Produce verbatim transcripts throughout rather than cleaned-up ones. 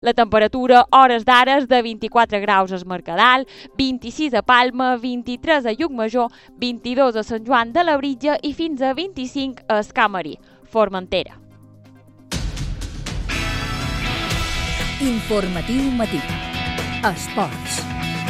La temperatura, hores d'ara, és de vint-i-quatre graus a Es Mercadal, vint-i-sis a Palma, vint-i-tres a Llucmajor, vint-i-dos a Sant Joan de Labritja i fins a vint-i-cinc a Escamarí, Formentera. Informatiu matí. Esports.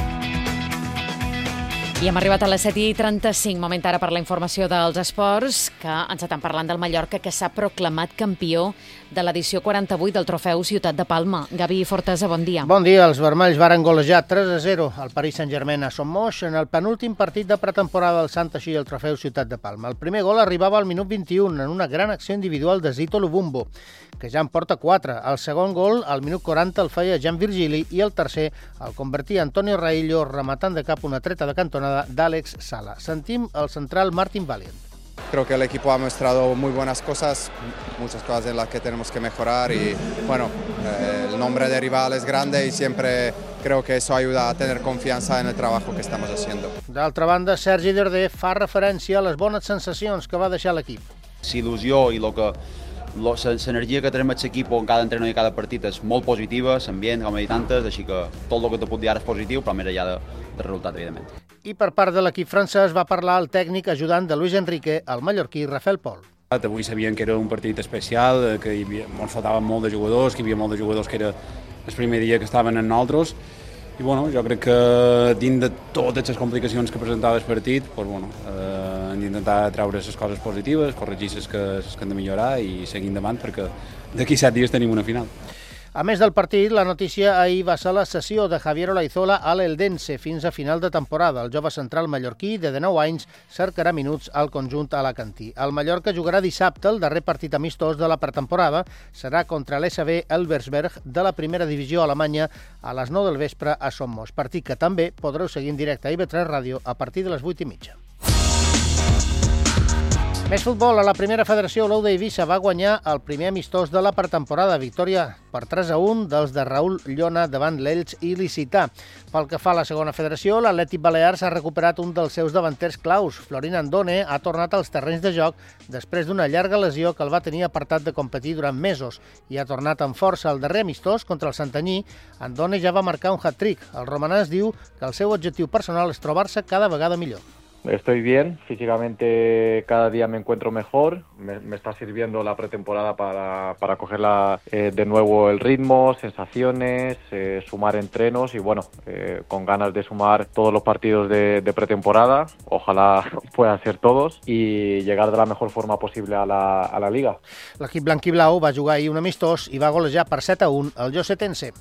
I hem arribat a les set i trenta-cinc, moment ara per la informació dels esports, que ens estan parlant del Mallorca, que s'ha proclamat campió de l'edició quaranta-vuit del Trofeu Ciutat de Palma. Gavi Fortesa, bon dia. Bon dia. Els vermells varen golejar tres a zero al Paris Saint-Germain a Son Moix en el penúltim partit de pretemporada del Sant Així al Trofeu Ciutat de Palma. El primer gol arribava al minut vint-i-un en una gran acció individual de Zito Lubumbo, que ja en porta quatre. El segon gol, al minut quaranta, el feia Jan Virgili i el tercer el convertia Antonio Raillo rematant de cap una treta de cantonada d'Àlex Sala. Sentim el central Martin Valiant. Creo que el equipo ha mostrado muy buenas cosas, muchas cosas en las que tenemos que mejorar y bueno, eh, el nombre de rival es grande y siempre creo que eso ayuda a tener confianza en el trabajo que estamos haciendo. D'altra banda, Sergi Darder fa referència a les bones sensacions que va deixar l'equip. L'il·lusió i el que l'energia que tenim a l'equip en cada entrenament i cada partit és molt positiva, l'ambient, com he dit antes, així que tot el que te puc dir ara és positiu, però més enllà de, de resultat, evidentment. I per part de l'equip francès va parlar el tècnic ajudant de Luis Enrique, el mallorquí Rafael Pol. Avui sabíem que era un partit especial, que hi havia, ens faltaven molt de jugadors, que hi havia molt de jugadors que era el primer dia que estaven en nosaltres, i bueno, jo crec que dins de totes les complicacions que presentava el partit, doncs, bueno, eh, hem d'intentar treure les coses positives, corregir les que, les que hem de millorar i seguir endavant, perquè d'aquí set dies tenim una final. A més del partit, la notícia ahir va ser la cessió de Javier Olaizola a l'Eldense fins a final de temporada. El jove central mallorquí, de dinou anys, cercarà minuts al conjunt alacantí. El Mallorca jugarà dissabte el darrer partit amistós de la pretemporada. Serà contra l'S B Elversberg de la primera divisió alemanya a les nou del vespre a Son Moix. Partit que també podreu seguir en directe a I V tres Ràdio a partir de les vuit i mitja. Més futbol. A la primera federació, l'Ou d'Eivissa va guanyar el primer amistós de la pretemporada. Victòria per tres a un dels de Raül Llona davant l'Elx i Licità. Pel que fa a la segona federació, l'Atlètic Balears ha recuperat un dels seus davanters claus. Florin Andone ha tornat als terrenys de joc després d'una llarga lesió que el va tenir apartat de competir durant mesos i ha tornat amb força al darrer amistós contra el Santanyí. Andone ja va marcar un hat-trick. El romanès diu que el seu objectiu personal és trobar-se cada vegada millor. Estoy bien, físicamente cada día me encuentro mejor, me, me está sirviendo la pretemporada para, para coger la, eh, de nuevo el ritmo, sensaciones, eh, sumar entrenos y bueno, eh, con ganas de sumar todos los partidos de, de pretemporada, ojalá puedan ser todos y llegar de la mejor forma posible a la, a la Liga. L'equip blanc i blau va jugar ahir un amistós i va golejar per set a un el Josetense.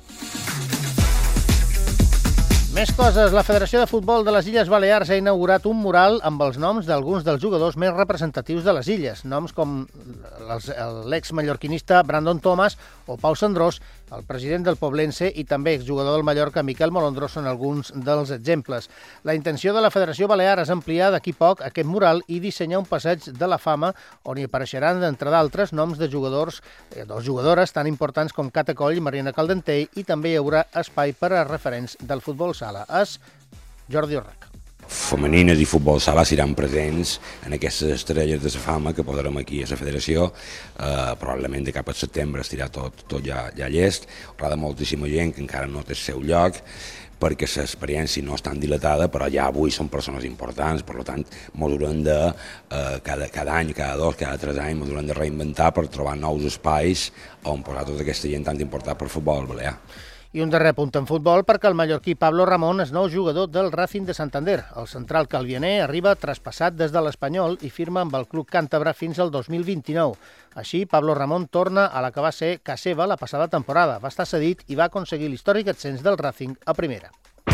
Més coses. La Federació de Futbol de les Illes Balears ha inaugurat un mural amb els noms d'alguns dels jugadors més representatius de les illes. Noms com l'ex-mallorquinista Brandon Thomas o Pau Sandrós, el president del Poblense i també exjugador del Mallorca Miquel Molondro són alguns dels exemples. La intenció de la Federació Balear és ampliar d'aquí poc aquest mural i dissenyar un passeig de la fama on hi apareixeran, entre d'altres, noms de jugadors eh, o jugadores tan importants com Cata Coll i Mariana Caldentell, i també hi haurà espai per a referents del futbol sala. És Jordi Orrac. Femenines i futbol sala seran presents en aquestes estrelles de la fama que posarem aquí a la federació. Eh, probablement de cap a setembre estirà tot, tot ja, ja llest. Haurà de moltíssima gent que encara no té el seu lloc perquè l'experiència no és tan dilatada, però ja avui són persones importants, per tant, ens haurem de, eh, cada, cada any, cada dos, cada tres anys, ens haurem de reinventar per trobar nous espais on posar tota aquesta gent tan important per futbol balear. I un darrer punt en futbol perquè el mallorquí Pablo Ramón és nou jugador del Racing de Santander. El central calvianer arriba traspassat des de l'Espanyol i firma amb el club càntabre fins al dos mil vint-i-nou. Així, Pablo Ramón torna a la que va ser casa seva la passada temporada. Va estar cedit i va aconseguir l'històric ascens del Racing a primera.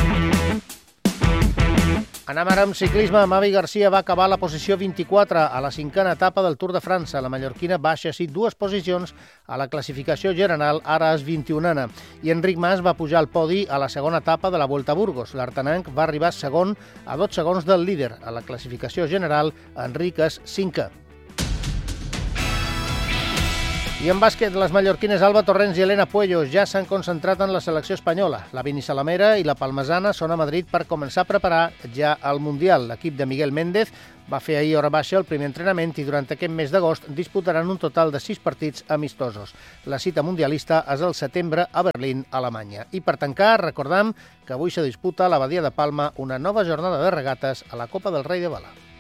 Anem ara amb ciclisme. Mavi Garcia va acabar a la posició vint-i-quatre a la cinquena etapa del Tour de França. La mallorquina baixa així dues posicions a la classificació general, ara és vint-i-unena. I Enric Mas va pujar al podi a la segona etapa de la Volta a Burgos. L'artanenc va arribar segon a dos segons del líder. A la classificació general, Enric és cinquè. I en bàsquet, les mallorquines Alba Torrents i Elena Puello ja s'han concentrat en la selecció espanyola. La Binissalamera i la Palmesana són a Madrid per començar a preparar ja el Mundial. L'equip de Miguel Méndez va fer ahir hora baixa el primer entrenament i durant aquest mes d'agost disputaran un total de sis partits amistosos. La cita mundialista és el setembre a Berlín, Alemanya. I per tancar, recordam que avui se disputa a la Badia de Palma una nova jornada de regates a la Copa del Rei de Vela.